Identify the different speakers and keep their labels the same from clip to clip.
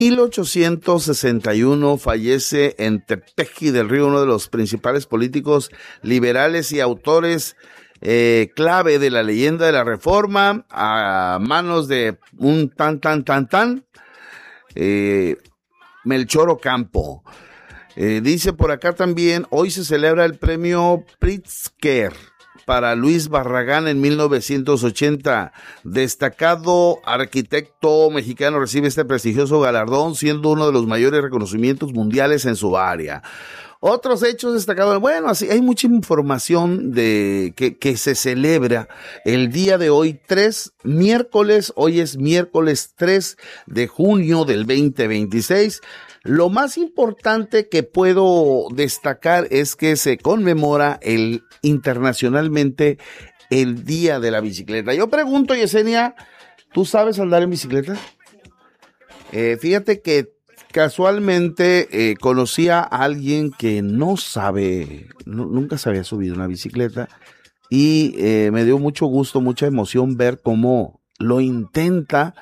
Speaker 1: 1861 fallece en Tepeji del Río uno de los principales políticos liberales y autores clave de la leyenda de la Reforma, a manos de un Melchor Ocampo. Dice por acá también, hoy se celebra el premio Pritzker para Luis Barragán en 1980. Destacado arquitecto mexicano recibe este prestigioso galardón, siendo uno de los mayores reconocimientos mundiales en su área. Otros hechos destacados, bueno, así hay mucha información de que se celebra el día de hoy, hoy es miércoles 3 de junio del 2026. Lo más importante que puedo destacar es que se conmemora internacionalmente el Día de la Bicicleta. Yo pregunto, Yesenia, ¿tú sabes andar en bicicleta? Fíjate que casualmente conocí a alguien que nunca se había subido una bicicleta y me dio mucho gusto, mucha emoción ver cómo lo intenta.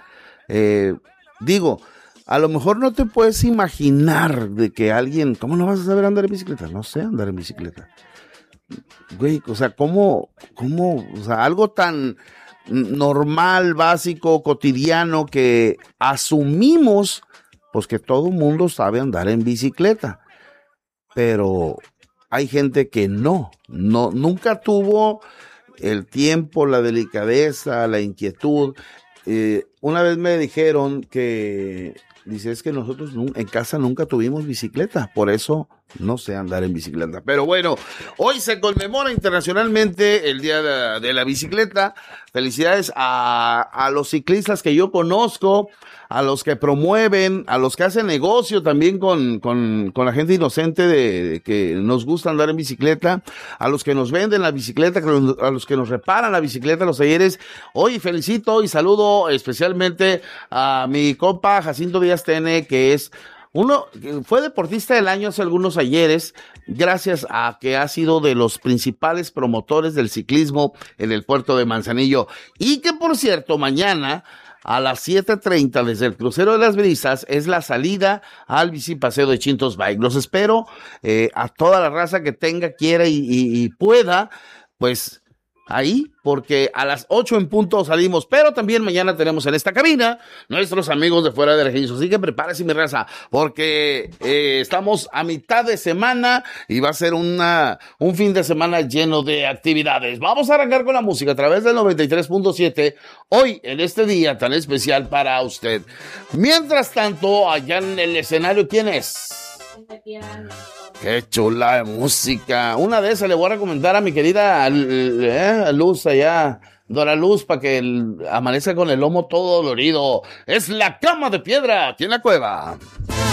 Speaker 1: A lo mejor no te puedes imaginar de que alguien, ¿cómo no vas a saber andar en bicicleta? No sé andar en bicicleta. Güey, o sea, ¿cómo, o sea, algo tan normal, básico, cotidiano que asumimos, pues que todo mundo sabe andar en bicicleta. Pero hay gente que nunca tuvo el tiempo, la delicadeza, la inquietud. Una vez me dijeron que, dice, es que nosotros en casa nunca tuvimos bicicleta, por eso no sé andar en bicicleta. Pero bueno, hoy se conmemora internacionalmente el Día de la Bicicleta. Felicidades a los ciclistas que yo conozco, a los que promueven, a los que hacen negocio también con la gente inocente de que nos gusta andar en bicicleta, a los que nos venden la bicicleta, a los que nos reparan la bicicleta, los talleres. Hoy felicito y saludo especialmente a mi compa Jacinto Díaz Tene, que fue deportista del año hace algunos ayeres, gracias a que ha sido de los principales promotores del ciclismo en el puerto de Manzanillo. Y que, por cierto, mañana a las 7:30 desde el Crucero de las Brisas es la salida al bicipaseo de Chintos Bike. Los espero a toda la raza que tenga, quiera y pueda, pues ahí, porque a las 8 en punto salimos, pero también mañana tenemos en esta cabina nuestros amigos de Fuera de Registro, así que prepárese mi raza, porque estamos a mitad de semana y va a ser un fin de semana lleno de actividades. Vamos a arrancar con la música a través del 93.7, hoy en este día tan especial para usted. Mientras tanto, allá en el escenario, ¿quién es? Qué chula de música. Una de esas le voy a recomendar a mi querida Luz allá, Dora Luz, para que amanezca con el lomo todo dolorido. Es La Cama de Piedra, aquí en la cueva.